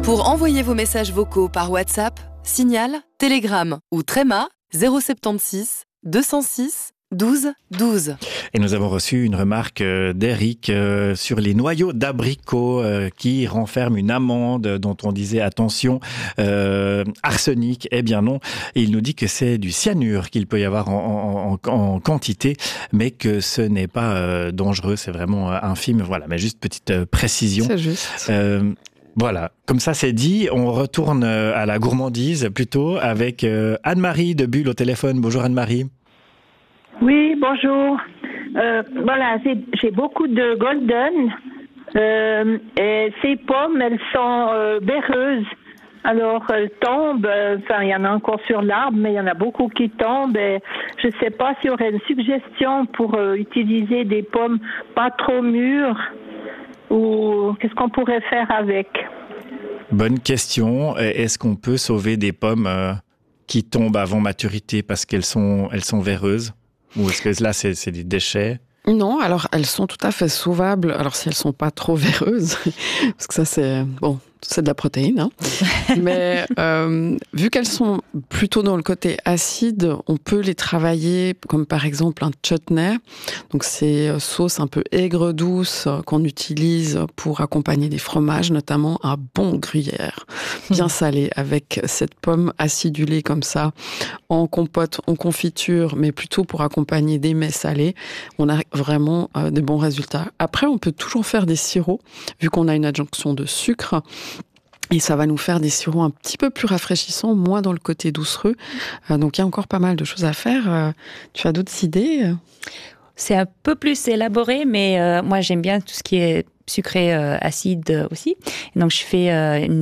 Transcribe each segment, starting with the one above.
Pour envoyer vos messages vocaux par WhatsApp, Signal, Telegram ou Tréma 076 206 12 12. Et nous avons reçu une remarque d'Eric sur les noyaux d'abricot qui renferment une amande dont on disait attention, arsenic. Eh bien non, et il nous dit que c'est du cyanure qu'il peut y avoir en quantité, mais que ce n'est pas dangereux, c'est vraiment infime. Voilà, mais juste petite précision. C'est juste. Voilà, comme ça c'est dit, on retourne à la gourmandise plutôt avec Anne-Marie de Bulle au téléphone. Bonjour Anne-Marie. Oui, bonjour. Voilà, j'ai beaucoup de golden. Et ces pommes, elles sont beurreuses. Alors, elles tombent. Enfin, il y en a encore sur l'arbre, mais il y en a beaucoup qui tombent. Et je ne sais pas s'il y aurait une suggestion pour utiliser des pommes pas trop mûres ou qu'est-ce qu'on pourrait faire avec. Bonne question. Est-ce qu'on peut sauver des pommes qui tombent avant maturité parce qu'elles sont véreuses? Ou est-ce que là, c'est des déchets? Non, alors elles sont tout à fait sauvables. Alors si elles sont pas trop véreuses, parce que ça c'est de la protéine. Hein. Mais vu qu'elles sont plutôt dans le côté acide, on peut les travailler comme par exemple un chutney. Donc c'est sauce un peu aigre-douce qu'on utilise pour accompagner des fromages, notamment un bon gruyère, bien salé, avec cette pomme acidulée comme ça, en compote, en confiture, mais plutôt pour accompagner des mets salés. On a vraiment des bons résultats. Après, on peut toujours faire des sirops, vu qu'on a une adjonction de sucre. Et ça va nous faire des sirops un petit peu plus rafraîchissants, moins dans le côté doucereux. Donc il y a encore pas mal de choses à faire. Tu as d'autres idées ? C'est un peu plus élaboré, mais moi j'aime bien tout ce qui est sucré acide aussi. Et donc je fais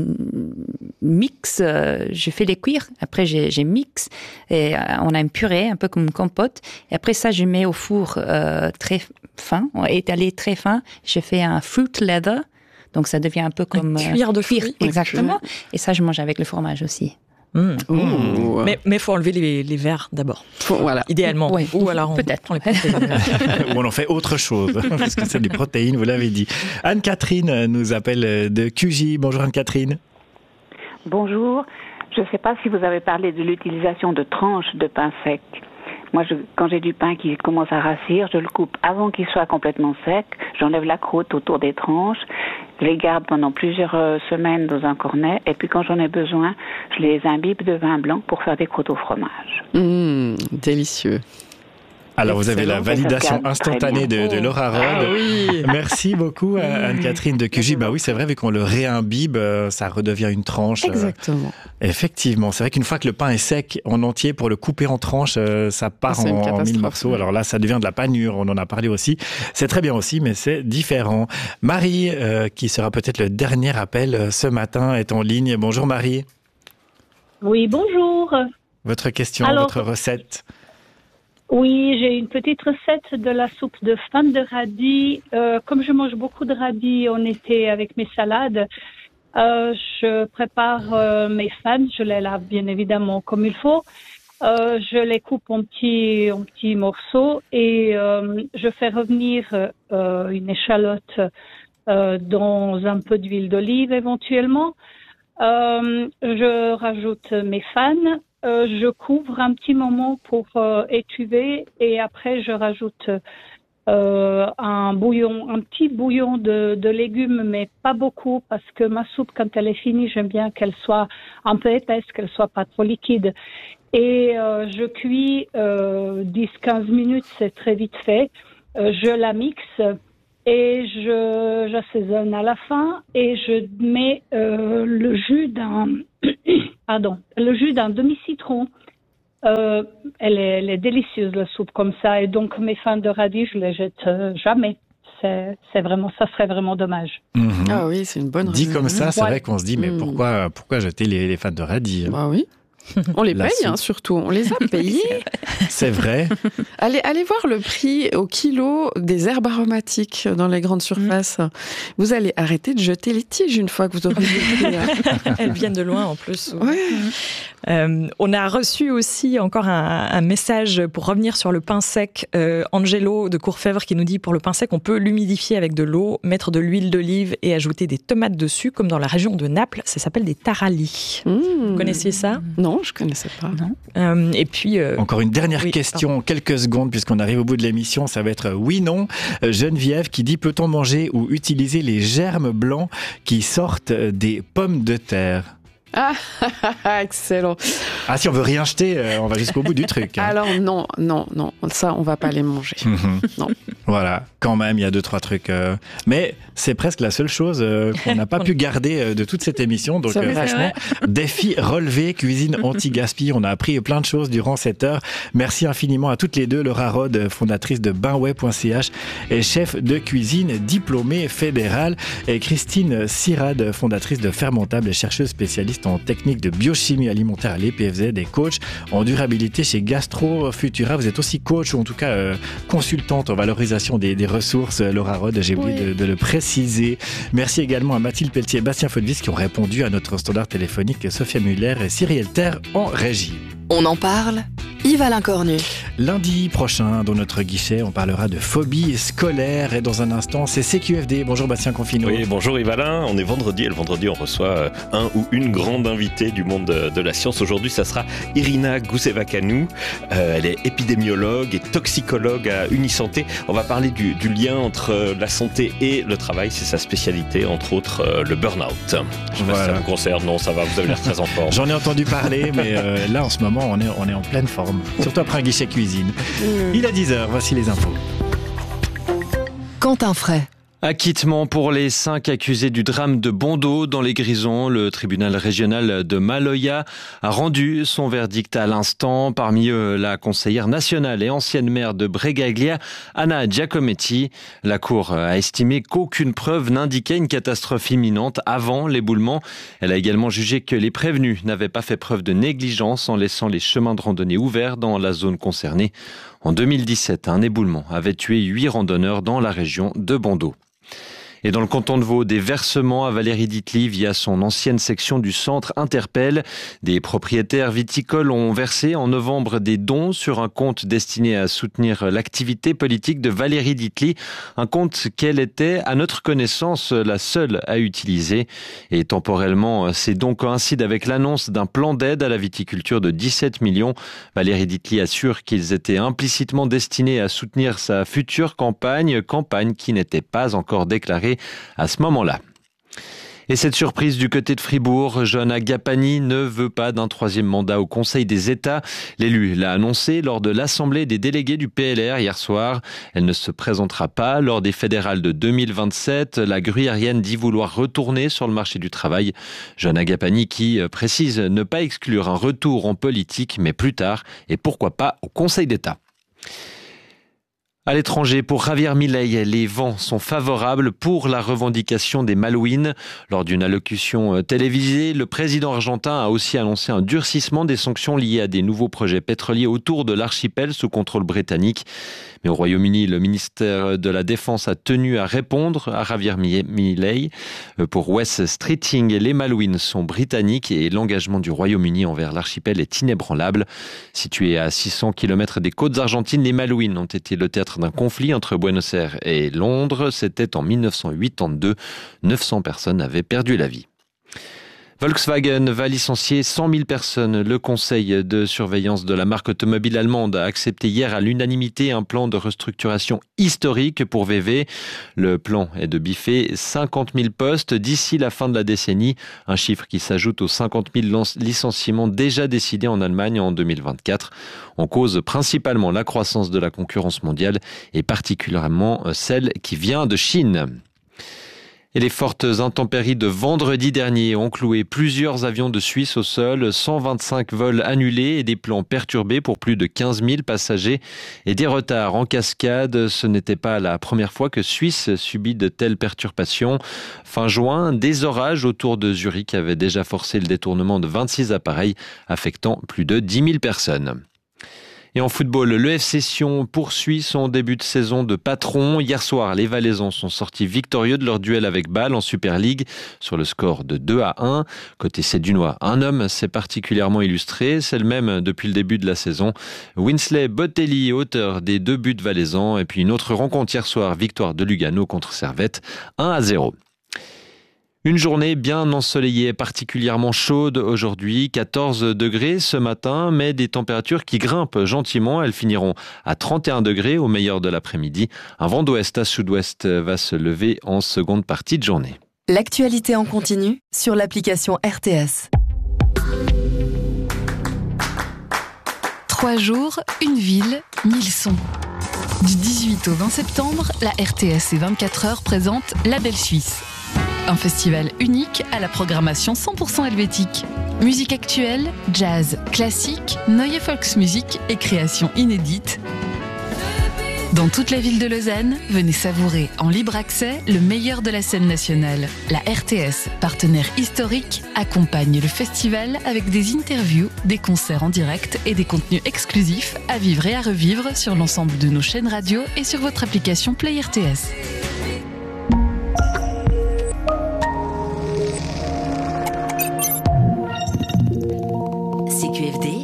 mix, je fais les cuire. Après j'ai mix et on a une purée, un peu comme une compote. Et après ça je mets au four très fin, étalé très fin. Je fais un fruit leather. Donc ça devient un peu comme cuir de fruits. Exactement. Et ça je mange avec le fromage aussi. Mais faut enlever les verres d'abord. Voilà. Idéalement. Ouais. Ou alors peut-être. Ou on en fait autre chose, parce que c'est des protéines, vous l'avez dit. Anne-Catherine nous appelle de QJ. Bonjour Anne-Catherine. Bonjour. Je ne sais pas si vous avez parlé de l'utilisation de tranches de pain sec. Moi, quand j'ai du pain qui commence à rassir, je le coupe avant qu'il soit complètement sec. J'enlève la croûte autour des tranches. Je les garde pendant plusieurs semaines dans un cornet. Et puis, quand j'en ai besoin, je les imbibe de vin blanc pour faire des croûtes au fromage. Délicieux. Alors, vous avez la validation instantanée de Laura Rod. Oui. Merci beaucoup, Anne-Catherine de QJ. Bah oui, c'est vrai, vu qu'on le réimbibe, ça redevient une tranche. Exactement. Effectivement. C'est vrai qu'une fois que le pain est sec en entier, pour le couper en tranches, ça part en 1000 morceaux. Alors là, ça devient de la panure. On en a parlé aussi. C'est très bien aussi, mais c'est différent. Marie, qui sera peut-être le dernier appel ce matin, est en ligne. Bonjour Marie. Oui, bonjour. Votre question, votre recette. Oui, j'ai une petite recette de la soupe de fan de radis. Comme je mange beaucoup de radis en été avec mes salades, je prépare mes fans, je les lave bien évidemment comme il faut. Je les coupe en petits morceaux et je fais revenir une échalote dans un peu d'huile d'olive éventuellement. Je rajoute mes fans. Je couvre un petit moment pour étuver et après je rajoute un petit bouillon de légumes, mais pas beaucoup parce que ma soupe, quand elle est finie, j'aime bien qu'elle soit un peu épaisse, qu'elle soit pas trop liquide. Et je cuis 10-15 minutes, c'est très vite fait. Je la mixe et j'assaisonne à la fin et je mets le jus d'un demi-citron. Elle est délicieuse, la soupe comme ça. Et donc, mes fans de radis, je les jette jamais. Ça serait vraiment dommage. Ah oui, c'est une bonne Dit recette. comme ça, c'est vrai qu'on se dit, mais pourquoi jeter les fans de radis? Bah oui. On les paye, surtout. On les a payés. C'est vrai. Allez voir le prix au kilo des herbes aromatiques dans les grandes surfaces. Vous allez arrêter de jeter les tiges une fois que vous aurez le prix. Elles viennent de loin en plus. Ouais. On a reçu aussi encore un message pour revenir sur le pain sec. Angelo de Courfèvre qui nous dit pour le pain sec, on peut l'humidifier avec de l'eau, mettre de l'huile d'olive et ajouter des tomates dessus, comme dans la région de Naples. Ça s'appelle des tarallis. Vous connaissiez ça ? Non, je ne connaissais pas. Non. Et puis, encore une dernière question, quelques secondes, puisqu'on arrive au bout de l'émission. Ça va être oui-non. Geneviève qui dit, peut-on manger ou utiliser les germes blancs qui sortent des pommes de terre ? Ah, excellent. Ah, si on veut rien jeter, on va jusqu'au bout du truc. Alors non, ça on va pas les manger. Non. Voilà, quand même, il y a 2-3 trucs. Mais c'est presque la seule chose qu'on n'a pas pu garder de toute cette émission. Donc franchement, défi relevé, cuisine anti-gaspi. On a appris plein de choses durant cette heure. Merci infiniment à toutes les deux. Laura Rode, fondatrice de bainway.ch et chef de cuisine diplômée fédérale. Et Christine Sirad, fondatrice de Fermentable et chercheuse spécialiste en technique de biochimie alimentaire à l'EPFZ et coach en durabilité chez Gastro Futura. Vous êtes aussi coach ou en tout cas consultante en valorisation des ressources. Laura Rode, j'ai oublié de le préciser. Merci également à Mathilde Pelletier et Bastien Faudvis qui ont répondu à notre standard téléphonique, Sophia Muller et Cyrielle Terre en régie. On en parle, Yves-Alain Cornu. Lundi prochain, dans notre guichet, on parlera de phobie scolaire et dans un instant, c'est CQFD. Bonjour Bastien Confineau. Oui, bonjour Yves-Alain. On est vendredi et le vendredi, on reçoit un ou une grande invitée du monde de la science. Aujourd'hui, ça sera Irina Goussevakanou. Elle est épidémiologue et toxicologue à Unisanté. On va parler du lien entre la santé et le travail. C'est sa spécialité, entre autres le burn-out. Je sais pas si ça vous concerne. Non, ça va, vous avez l'air très en forme. J'en ai entendu parler, mais là, en ce moment, on est en pleine forme. Surtout après un guichet cuisine. Il est 10h, voici les infos. Quentin Fray. Acquittement pour les 5 accusés du drame de Bondo dans les Grisons. Le tribunal régional de Maloya a rendu son verdict à l'instant. Parmi eux, la conseillère nationale et ancienne maire de Bregaglia, Anna Giacometti. La cour a estimé qu'aucune preuve n'indiquait une catastrophe imminente avant l'éboulement. Elle a également jugé que les prévenus n'avaient pas fait preuve de négligence en laissant les chemins de randonnée ouverts dans la zone concernée. En 2017, un éboulement avait tué 8 randonneurs dans la région de Bondo. Et dans le canton de Vaud, des versements à Valérie Ditli via son ancienne section du centre interpellent. Des propriétaires viticoles ont versé en novembre des dons sur un compte destiné à soutenir l'activité politique de Valérie Ditli. Un compte qu'elle était, à notre connaissance, la seule à utiliser. Et temporellement, ces dons coïncident avec l'annonce d'un plan d'aide à la viticulture de 17 millions. Valérie Ditli assure qu'ils étaient implicitement destinés à soutenir sa future campagne qui n'était pas encore déclarée à ce moment-là. Et cette surprise du côté de Fribourg, Johanna Gapani ne veut pas d'un 3e mandat au Conseil des États. L'élu l'a annoncé lors de l'Assemblée des délégués du PLR hier soir. Elle ne se présentera pas lors des fédérales de 2027. La gruyérienne dit vouloir retourner sur le marché du travail. Johanna Gapani qui précise ne pas exclure un retour en politique, mais plus tard, et pourquoi pas au Conseil d'État. À l'étranger, pour Javier Milei, les vents sont favorables pour la revendication des Malouines. Lors d'une allocution télévisée, le président argentin a aussi annoncé un durcissement des sanctions liées à des nouveaux projets pétroliers autour de l'archipel sous contrôle britannique. Mais au Royaume-Uni, le ministère de la Défense a tenu à répondre à Javier Milei. Pour Wes Streeting, les Malouines sont britanniques et l'engagement du Royaume-Uni envers l'archipel est inébranlable. Situés à 600 km des côtes argentines, les Malouines ont été le théâtre d'un conflit entre Buenos Aires et Londres. C'était en 1982. 900 personnes avaient perdu la vie. Volkswagen va licencier 100 000 personnes. Le conseil de surveillance de la marque automobile allemande a accepté hier à l'unanimité un plan de restructuration historique pour VW. Le plan est de biffer 50 000 postes d'ici la fin de la décennie, un chiffre qui s'ajoute aux 50 000 licenciements déjà décidés en Allemagne en 2024. En cause principalement la croissance de la concurrence mondiale et particulièrement celle qui vient de Chine. Et les fortes intempéries de vendredi dernier ont cloué plusieurs avions de Suisse au sol, 125 vols annulés et des plans perturbés pour plus de 15 000 passagers et des retards en cascade. Ce n'était pas la première fois que Suisse subit de telles perturbations. Fin juin, des orages autour de Zurich avaient déjà forcé le détournement de 26 appareils affectant plus de 10 000 personnes. Et en football, le FC Sion poursuit son début de saison de patron. Hier soir, les Valaisans sont sortis victorieux de leur duel avec Bâle en Super League sur le score de 2-1. Côté Cédunois, un homme s'est particulièrement illustré. C'est le même depuis le début de la saison. Winsley Botelli, auteur des 2 buts valaisans. Et puis une autre rencontre hier soir, victoire de Lugano contre Servette, 1-0. Une journée bien ensoleillée, particulièrement chaude aujourd'hui, 14 degrés ce matin, mais des températures qui grimpent gentiment. Elles finiront à 31 degrés au meilleur de l'après-midi. Un vent d'ouest à sud-ouest va se lever en seconde partie de journée. L'actualité en continu sur l'application RTS. 3 jours, une ville, 1000 sons. Du 18 au 20 septembre, la RTS et 24 heures présente La Belle Suisse. Un festival unique à la programmation 100% helvétique. Musique actuelle, jazz, classique, Neue Volksmusik et créations inédites. Dans toute la ville de Lausanne, venez savourer en libre accès le meilleur de la scène nationale. La RTS, partenaire historique, accompagne le festival avec des interviews, des concerts en direct et des contenus exclusifs à vivre et à revivre sur l'ensemble de nos chaînes radio et sur votre application Play RTS. CQFD.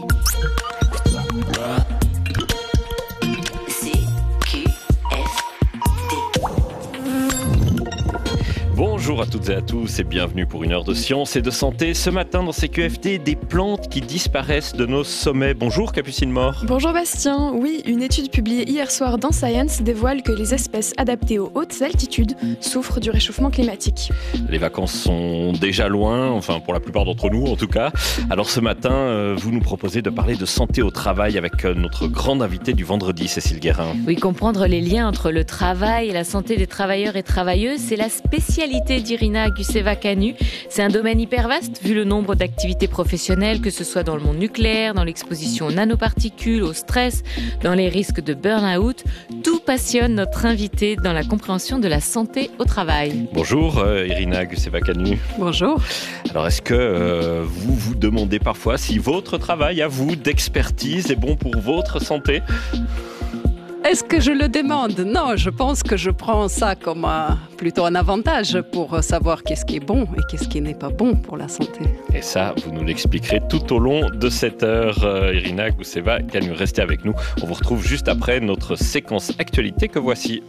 Bonjour à toutes et à tous et bienvenue pour une heure de science et de santé. Ce matin dans CQFD, des plantes qui disparaissent de nos sommets. Bonjour Capucine Mort. Bonjour Bastien. Oui, une étude publiée hier soir dans Science dévoile que les espèces adaptées aux hautes altitudes souffrent du réchauffement climatique. Les vacances sont déjà loin, enfin pour la plupart d'entre nous en tout cas. Alors ce matin, vous nous proposez de parler de santé au travail avec notre grande invitée du vendredi, Cécile Guérin. Oui, comprendre les liens entre le travail et la santé des travailleurs et travailleuses, c'est la spécialité d'Irina Guseva-Canu. C'est un domaine hyper vaste vu le nombre d'activités professionnelles, que ce soit dans le monde nucléaire, dans l'exposition aux nanoparticules, au stress, dans les risques de burn-out. Tout passionne notre invitée dans la compréhension de la santé au travail. Bonjour Irina Guseva-Canu. Bonjour. Alors est-ce que vous vous demandez parfois si votre travail à vous d'expertise est bon pour votre santé ? Est-ce que je le demande ? Non, je pense que je prends ça comme plutôt un avantage pour savoir qu'est-ce qui est bon et qu'est-ce qui n'est pas bon pour la santé. Et ça, vous nous l'expliquerez tout au long de cette heure. Irina Guseva-Canu, restez avec nous. On vous retrouve juste après notre séquence actualité que voici.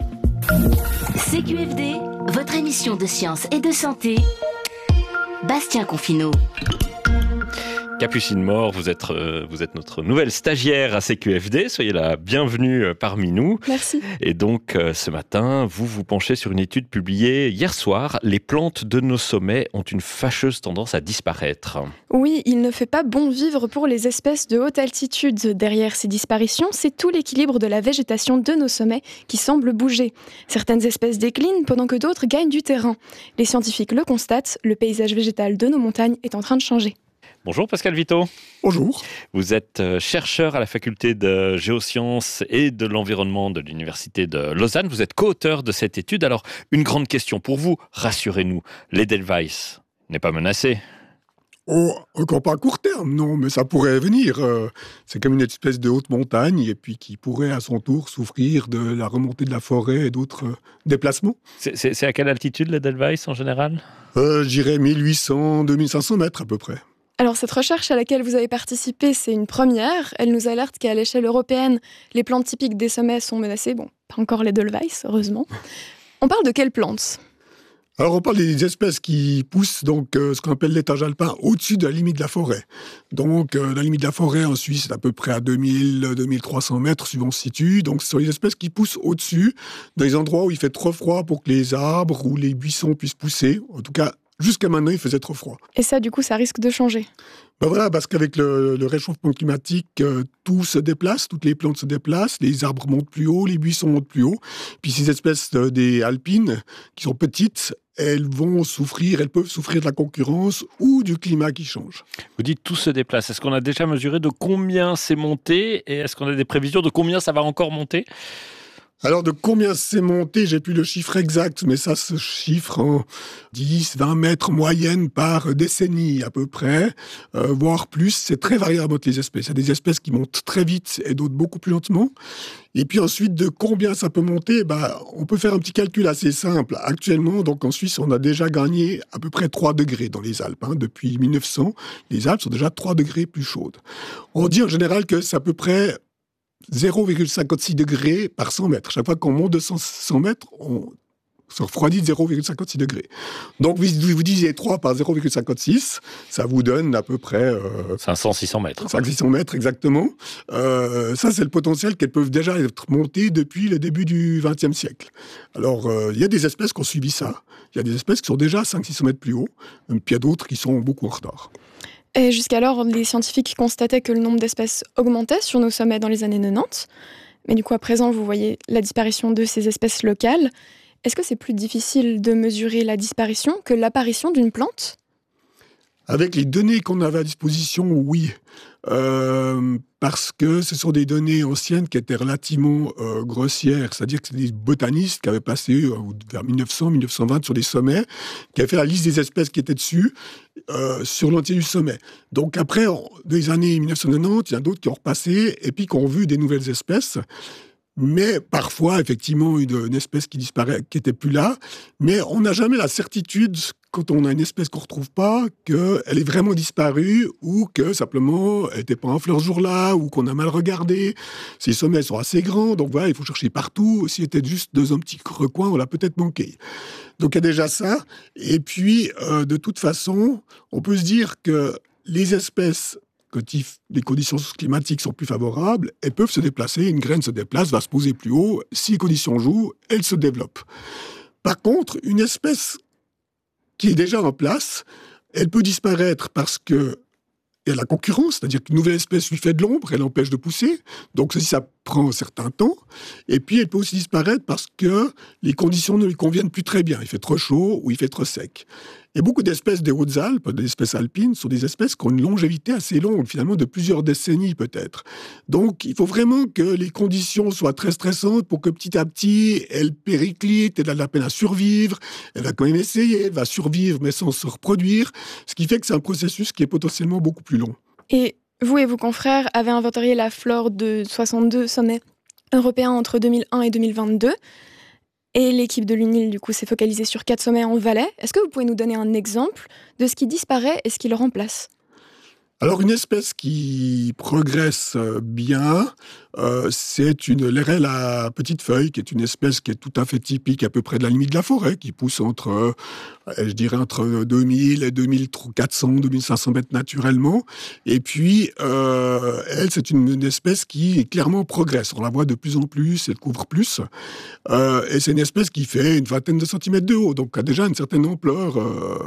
CQFD, votre émission de science et de santé. Bastien Confineau. Capucine Mort, vous êtes notre nouvelle stagiaire à CQFD. Soyez la bienvenue parmi nous. Merci. Et donc, ce matin, vous vous penchez sur une étude publiée hier soir. Les plantes de nos sommets ont une fâcheuse tendance à disparaître. Oui, il ne fait pas bon vivre pour les espèces de haute altitude. Derrière ces disparitions, c'est tout l'équilibre de la végétation de nos sommets qui semble bouger. Certaines espèces déclinent pendant que d'autres gagnent du terrain. Les scientifiques le constatent, le paysage végétal de nos montagnes est en train de changer. Bonjour Pascal Vito. Bonjour. Vous êtes chercheur à la faculté de géosciences et de l'environnement de l'université de Lausanne. Vous êtes co-auteur de cette étude. Alors, une grande question pour vous, rassurez-nous, l'Edelweiss n'est pas menacé ? Oh, encore pas à court terme, non, mais ça pourrait venir. C'est comme une espèce de haute montagne et puis qui pourrait à son tour souffrir de la remontée de la forêt et d'autres déplacements. C'est à quelle altitude l'Edelweiss en général ? Je dirais 1800-2500 mètres à peu près. Alors cette recherche à laquelle vous avez participé, c'est une première. Elle nous alerte qu'à l'échelle européenne, les plantes typiques des sommets sont menacées. Bon, pas encore l'Edelweiss, heureusement. On parle de quelles plantes ? Alors on parle des espèces qui poussent donc ce qu'on appelle l'étage alpin au-dessus de la limite de la forêt. Donc la limite de la forêt en Suisse est à peu près à 2000-2300 mètres suivant se situe. Donc ce sont les espèces qui poussent au-dessus, dans les endroits où il fait trop froid pour que les arbres ou les buissons puissent pousser. En tout cas Jusqu'à maintenant, il faisait trop froid. Et ça, du coup, ça risque de changer. Ben voilà, parce qu'avec le réchauffement climatique, tout se déplace, toutes les plantes se déplacent, les arbres montent plus haut, les buissons montent plus haut. Puis ces espèces des alpines, qui sont petites, elles peuvent souffrir de la concurrence ou du climat qui change. Vous dites tout se déplace. Est-ce qu'on a déjà mesuré de combien c'est monté et est-ce qu'on a des prévisions de combien ça va encore monter ? Alors, de combien c'est monté, j'ai plus le chiffre exact, mais ça se chiffre en 10, 20 mètres moyenne par décennie à peu près, voire plus. C'est très variable entre les espèces. Il y a des espèces qui montent très vite et d'autres beaucoup plus lentement. Et puis ensuite, de combien ça peut monter, on peut faire un petit calcul assez simple. Actuellement, donc en Suisse, on a déjà gagné à peu près 3 degrés dans les Alpes. Depuis 1900, les Alpes sont déjà 3 degrés plus chaudes. On dit en général que c'est à peu près 0,56 degrés par 100 mètres. Chaque fois qu'on monte de 100 mètres, on se refroidit de 0,56 degrés. Donc, vous disiez 3 par 0,56, ça vous donne à peu près... 500-600 mètres. 500-600 mètres, exactement. Ça, c'est le potentiel qu'elles peuvent déjà être montées depuis le début du XXe siècle. Alors, il y a des espèces qui ont suivi ça. Il y a des espèces qui sont déjà 500-600 mètres plus haut, puis il y a d'autres qui sont beaucoup en retard. Et jusqu'alors, les scientifiques constataient que le nombre d'espèces augmentait sur nos sommets dans les années 90. Mais du coup, à présent, vous voyez la disparition de ces espèces locales. Est-ce que c'est plus difficile de mesurer la disparition que l'apparition d'une plante ? Avec les données qu'on avait à disposition, oui. Parce que ce sont des données anciennes qui étaient relativement grossières. C'est-à-dire que c'est des botanistes qui avaient passé vers 1900-1920 sur des sommets, qui avaient fait la liste des espèces qui étaient dessus sur l'entier du sommet. Donc après, dans les années 1990, il y en a d'autres qui ont repassé et puis qui ont vu des nouvelles espèces. Mais parfois, effectivement, une espèce qui disparaît, qui n'était plus là. Mais on n'a jamais la certitude, quand on a une espèce qu'on ne retrouve pas, qu'elle est vraiment disparue ou que simplement elle n'était pas en fleur ce jour-là ou qu'on a mal regardé. Ces sommets sont assez grands, donc voilà, il faut chercher partout. S'il était juste dans un petit recoin, on l'a peut-être manqué. Donc il y a déjà ça. Et puis, de toute façon, on peut se dire que les espèces... quand les conditions climatiques sont plus favorables, elles peuvent se déplacer, une graine se déplace, va se poser plus haut, si les conditions jouent, elle se développe. Par contre, une espèce qui est déjà en place, elle peut disparaître parce que il y a la concurrence, c'est-à-dire qu'une nouvelle espèce lui fait de l'ombre, elle empêche de pousser, donc ça prend un certain temps, et puis elle peut aussi disparaître parce que les conditions ne lui conviennent plus très bien, il fait trop chaud ou il fait trop sec. Et beaucoup d'espèces des Hautes-Alpes, des espèces alpines, sont des espèces qui ont une longévité assez longue, finalement de plusieurs décennies peut-être. Donc il faut vraiment que les conditions soient très stressantes pour que petit à petit, elle périclite, elle a de la peine à survivre, elle va quand même essayer, elle va survivre mais sans se reproduire, ce qui fait que c'est un processus qui est potentiellement beaucoup plus long. Et vous et vos confrères avez inventorié la flore de 62 sommets européens entre 2001 et 2022. Et l'équipe de l'UNIL, du coup, s'est focalisée sur 4 sommets en Valais. Est-ce que vous pouvez nous donner un exemple de ce qui disparaît et ce qui le remplace ? Alors, une espèce qui progresse bien, c'est l'érelle à petite feuille, qui est une espèce qui est tout à fait typique à peu près de la limite de la forêt, qui pousse entre 2000 et 2400, 2500 mètres naturellement. Et puis, elle, c'est une espèce qui clairement progresse. On la voit de plus en plus, elle couvre plus. Et c'est une espèce qui fait une vingtaine de centimètres de haut, donc a déjà une certaine ampleur,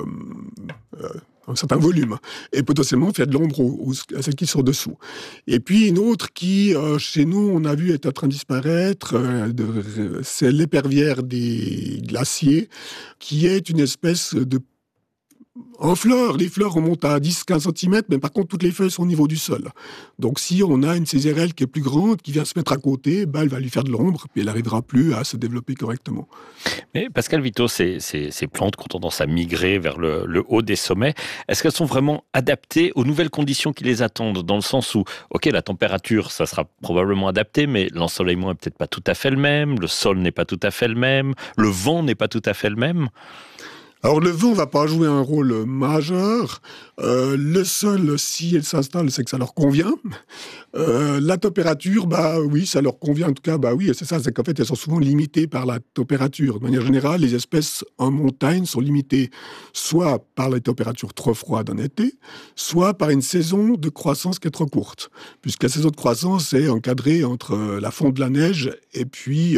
un certain volume, et potentiellement fait de l'ombre à celles qui sont dessous. Et puis une autre qui, chez nous, on a vu est en train de disparaître, c'est l'épervière des glaciers, qui est une espèce de... En fleurs, les fleurs remontent à 10-15 cm, mais par contre, toutes les feuilles sont au niveau du sol. Donc, si on a une césarelle qui est plus grande, qui vient se mettre à côté, elle va lui faire de l'ombre, puis elle n'arrivera plus à se développer correctement. Mais Pascal Vito, ces plantes qui ont tendance à migrer vers le haut des sommets, est-ce qu'elles sont vraiment adaptées aux nouvelles conditions qui les attendent ? Dans le sens où, ok, la température, ça sera probablement adapté, mais l'ensoleillement n'est peut-être pas tout à fait le même, le sol n'est pas tout à fait le même, le vent n'est pas tout à fait le même. Alors le vent ne va pas jouer un rôle majeur. Le sol, si elle s'installe, c'est que ça leur convient. La température, oui, ça leur convient en tout cas, oui, c'est ça, c'est qu'en fait, elles sont souvent limitées par la température. De manière générale, les espèces en montagne sont limitées soit par les températures trop froides en été, soit par une saison de croissance qui est trop courte, puisque la saison de croissance est encadrée entre la fonte de la neige et puis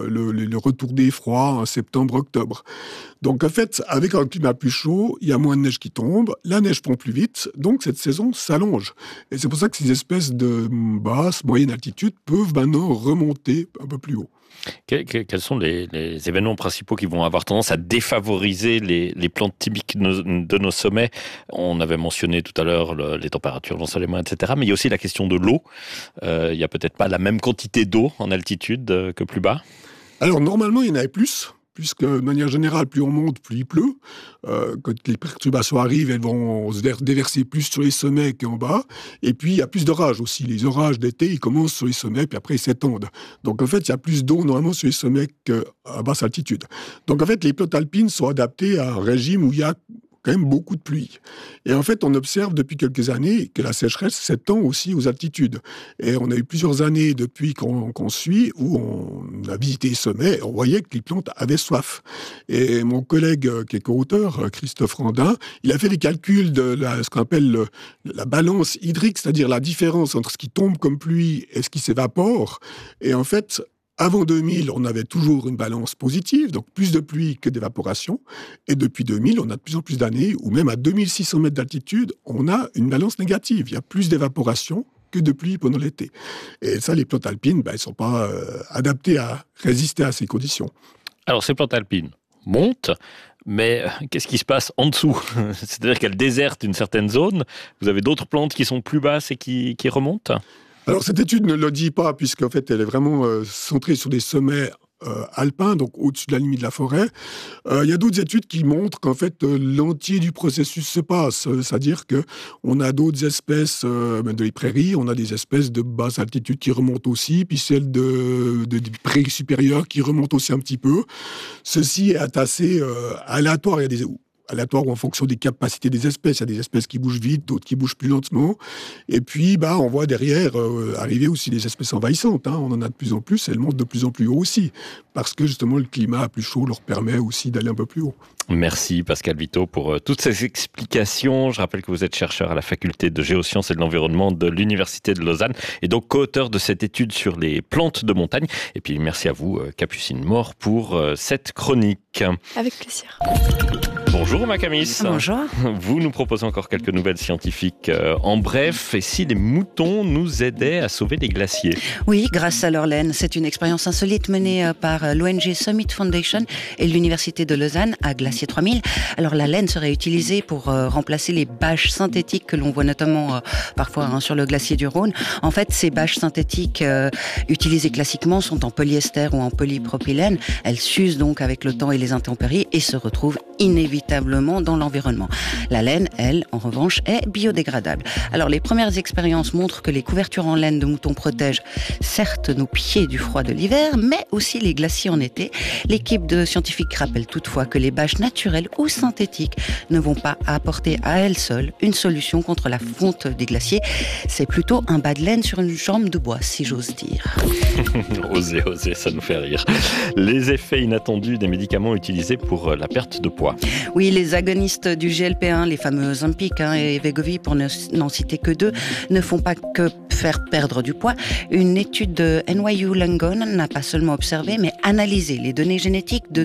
le retour des froids en septembre-octobre. Donc en fait, avec un climat plus chaud, il y a moins de neige qui tombe, la neige fond plus vite, donc cette saison s'allonge. Et c'est pour ça que ces espèces de basse, moyenne altitude peuvent maintenant remonter un peu plus haut. Quels sont les événements principaux qui vont avoir tendance à défavoriser les plantes typiques de nos sommets? On avait mentionné tout à l'heure les températures, l'ensoleillement, etc. Mais il y a aussi la question de l'eau. Il n'y a peut-être pas la même quantité d'eau en altitude que plus bas. Alors normalement, il y en avait plus, puisque de manière générale, plus on monte, plus il pleut. Quand les perturbations arrivent, elles vont se déverser plus sur les sommets qu'en bas. Et puis, il y a plus d'orages aussi. Les orages d'été, ils commencent sur les sommets, puis après, ils s'étendent. Donc, en fait, il y a plus d'eau normalement sur les sommets qu'à basse altitude. Donc, en fait, les plantes alpines sont adaptées à un régime où il y a quand même beaucoup de pluie. Et en fait, on observe depuis quelques années que la sécheresse s'étend aussi aux altitudes. Et on a eu plusieurs années depuis qu'on suit où on a visité les sommets, on voyait que les plantes avaient soif. Et mon collègue qui est co-auteur, Christophe Randin, il a fait des calculs de ce qu'on appelle la balance hydrique, c'est-à-dire la différence entre ce qui tombe comme pluie et ce qui s'évapore. Et en fait, avant 2000, on avait toujours une balance positive, donc plus de pluie que d'évaporation. Et depuis 2000, on a de plus en plus d'années où même à 2600 mètres d'altitude, on a une balance négative. Il y a plus d'évaporation que de pluie pendant l'été. Et ça, les plantes alpines, elles ne sont pas adaptées à résister à ces conditions. Alors, ces plantes alpines montent, mais qu'est-ce qui se passe en dessous? C'est-à-dire qu'elles désertent une certaine zone. Vous avez d'autres plantes qui sont plus basses et qui remontent? Alors, cette étude ne le dit pas, puisqu'en fait, elle est vraiment centrée sur des sommets alpins, donc au-dessus de la limite de la forêt. Il y a d'autres études qui montrent qu'en fait, l'entier du processus se passe. C'est-à-dire qu'on a d'autres espèces de les prairies, on a des espèces de basse altitude qui remontent aussi, puis celles de prairies supérieures qui remontent aussi un petit peu. Ceci est assez aléatoire. Il y a des aléatoire ou en fonction des capacités des espèces. Il y a des espèces qui bougent vite, d'autres qui bougent plus lentement. Et puis, on voit derrière arriver aussi des espèces envahissantes. On en a de plus en plus, elles montent de plus en plus haut aussi. Parce que justement, le climat plus chaud leur permet aussi d'aller un peu plus haut. Merci Pascal Vito pour toutes ces explications. Je rappelle que vous êtes chercheur à la faculté de géosciences et de l'environnement de l'Université de Lausanne et donc co-auteur de cette étude sur les plantes de montagne. Et puis merci à vous, Capucine Mort, pour cette chronique. Avec plaisir. Bonjour Macamis. Bonjour. Vous nous proposez encore quelques nouvelles scientifiques en bref. Et si les moutons nous aidaient à sauver les glaciers? Oui, grâce à leur laine. C'est une expérience insolite menée par l'ONG Summit Foundation et l'Université de Lausanne à Glacier 3000. Alors la laine serait utilisée pour remplacer les bâches synthétiques que l'on voit notamment parfois sur le glacier du Rhône. En fait, ces bâches synthétiques utilisées classiquement sont en polyester ou en polypropylène. Elles s'usent donc avec le temps et les intempéries et se retrouvent inévitablement dans l'environnement. La laine, elle, en revanche, est biodégradable. Alors, les premières expériences montrent que les couvertures en laine de mouton protègent certes nos pieds du froid de l'hiver, mais aussi les glaciers en été. L'équipe de scientifiques rappelle toutefois que les bâches naturelles ou synthétiques ne vont pas apporter à elles seules une solution contre la fonte des glaciers. C'est plutôt un bas de laine sur une jambe de bois, si j'ose dire. Osez, ça nous fait rire. Les effets inattendus des médicaments utilisés pour la perte de poids. Oui, les agonistes du GLP-1, les fameux Ozempic et Wegovy, pour n'en citer que deux, ne font pas que faire perdre du poids. Une étude de NYU Langone n'a pas seulement observé, mais analysé les données génétiques de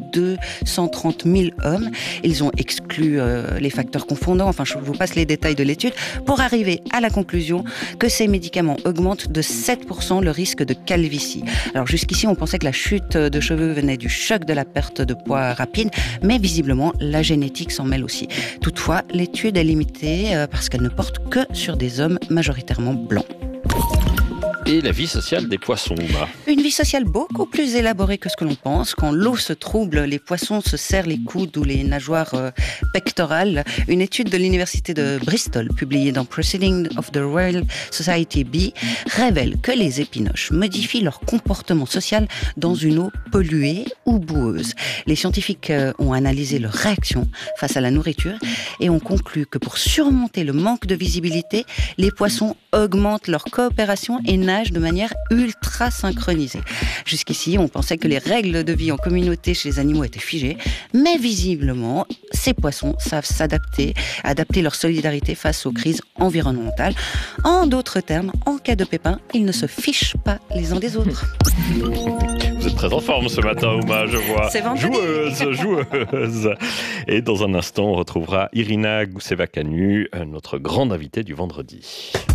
230 000 hommes. Ils ont exclu les facteurs confondants, enfin je vous passe les détails de l'étude, pour arriver à la conclusion que ces médicaments augmentent de 7% le risque de calvitie. Alors jusqu'ici, on pensait que la chute de cheveux venait du choc de la perte de poids rapide, mais visiblement, la génétique s'en mêle aussi. Toutefois, l'étude est limitée parce qu'elle ne porte que sur des hommes majoritairement blancs. Et la vie sociale des poissons, Uma. Une vie sociale beaucoup plus élaborée que ce que l'on pense. Quand l'eau se trouble, les poissons se serrent les coudes ou les nageoires pectorales. Une étude de l'université de Bristol, publiée dans Proceedings of the Royal Society B, révèle que les épinoches modifient leur comportement social dans une eau polluée ou boueuse. Les scientifiques ont analysé leurs réactions face à la nourriture et ont conclu que pour surmonter le manque de visibilité, les poissons augmentent leur coopération et nagent de manière ultra synchronisée. Jusqu'ici, on pensait que les règles de vie en communauté chez les animaux étaient figées, mais visiblement, ces poissons savent s'adapter, adapter leur solidarité face aux crises environnementales. En d'autres termes, en cas de pépin, ils ne se fichent pas les uns des autres. Vous êtes très en forme ce matin, Uma, je vois. C'est vendredi. Joueuse. Et dans un instant, on retrouvera Irina Gousseva-Canu, notre grande invitée du vendredi.